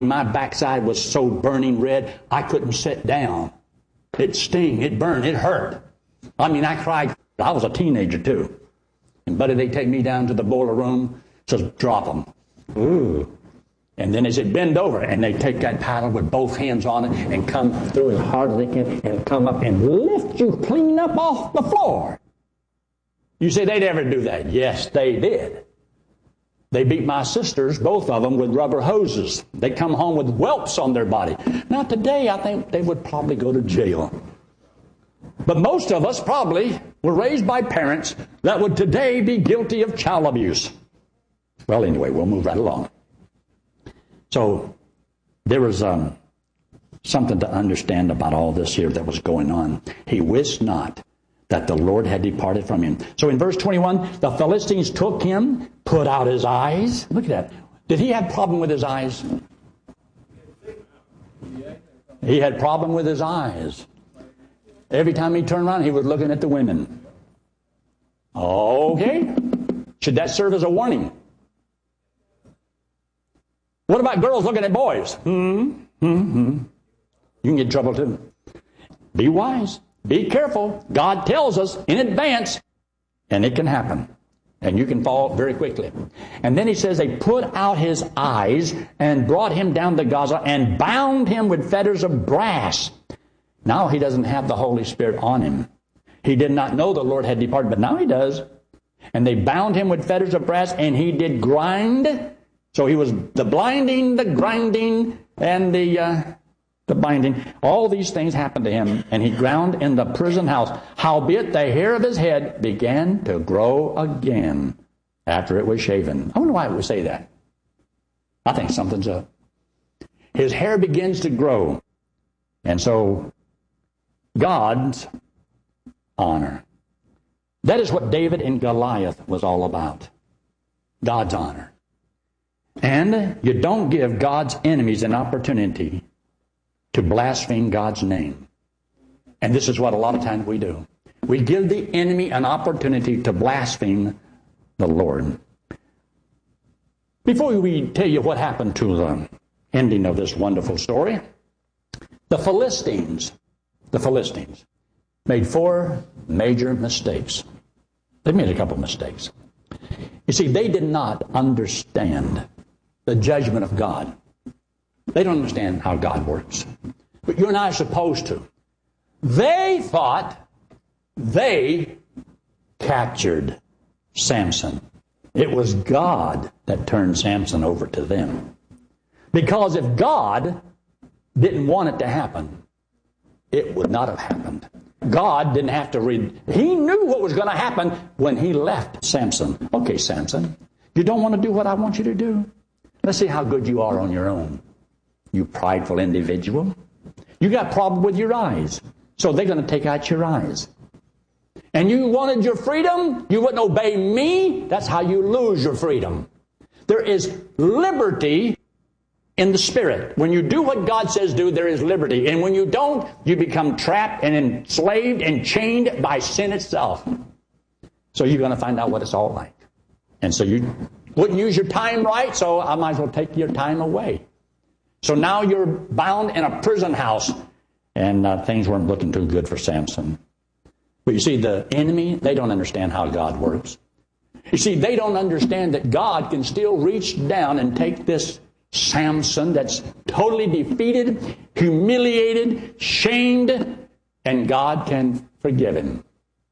My backside was so burning red, I couldn't sit down. It sting, it burned, it hurt. I mean, I cried. I was a teenager too. And buddy, they take me down to the boiler room, says, drop them. Ooh. And then as it bend over, and they take that paddle with both hands on it and come through as hard as they can and come up and lift you clean up off the floor. You say they'd ever do that? Yes, they did. They beat my sisters, both of them, with rubber hoses. They come home with whelps on their body. Now today, I think they would probably go to jail. But most of us probably were raised by parents that would today be guilty of child abuse. Well, anyway, we'll move right along. So there was something to understand about all this here that was going on. He wist not that the Lord had departed from him. So in verse 21, the Philistines took him, put out his eyes. Look at that. Did he have a problem with his eyes? He had a problem with his eyes. Every time he turned around, he was looking at the women. Okay. Should that serve as a warning? What about girls looking at boys? You can get in trouble too. Be wise. Be careful. God tells us in advance, and it can happen. And you can fall very quickly. And then he says they put out his eyes and brought him down to Gaza and bound him with fetters of brass. Now he doesn't have the Holy Spirit on him. He did not know the Lord had departed, but now he does. And they bound him with fetters of brass, and he did grind. So he was the blinding, the grinding, and the binding. All these things happened to him, and he ground in the prison house. Howbeit the hair of his head began to grow again after it was shaven. I wonder why it would say that. I think something's up. His hair begins to grow. And so God's honor. That is what David and Goliath was all about. God's honor. And you don't give God's enemies an opportunity to blaspheme God's name. And this is what a lot of times we do. We give the enemy an opportunity to blaspheme the Lord. Before we tell you what happened to the ending of this wonderful story, the Philistines made 4 major mistakes. They made a couple mistakes. You see, they did not understand the judgment of God. They don't understand how God works. But you and I are supposed to. They thought they captured Samson. It was God that turned Samson over to them. Because if God didn't want it to happen, it would not have happened. God didn't have to read. He knew what was going to happen when he left Samson. Okay, Samson, you don't want to do what I want you to do? Let's see how good you are on your own. You prideful individual. You got a problem with your eyes. So they're going to take out your eyes. And you wanted your freedom? You wouldn't obey me? That's how you lose your freedom. There is liberty in the Spirit. When you do what God says do, there is liberty. And when you don't, you become trapped and enslaved and chained by sin itself. So you're going to find out what it's all like. And so you wouldn't use your time right, so I might as well take your time away. So now you're bound in a prison house, and things weren't looking too good for Samson. But you see, the enemy, they don't understand how God works. You see, they don't understand that God can still reach down and take this Samson that's totally defeated, humiliated, shamed, and God can forgive him.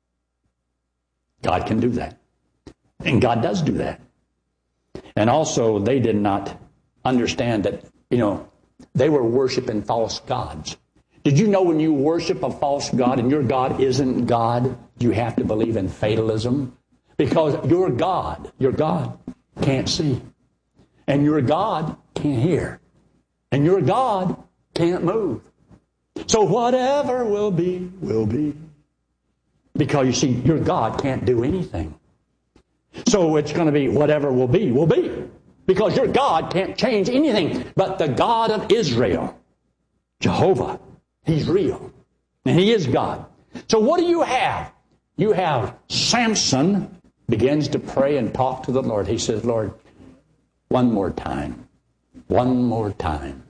God can do that. And God does do that. And also, they did not understand that, they were worshiping false gods. Did you know when you worship a false god and your God isn't God, you have to believe in fatalism? Because your God can't see. And your God can't hear. And your God can't move. So whatever will be, will be. Because you see, your God can't do anything. So it's going to be whatever will be, will be. Because your God can't change anything. But the God of Israel, Jehovah, He's real. And He is God. So what do you have? You have Samson begins to pray and talk to the Lord. He says, Lord, one more time. one more time.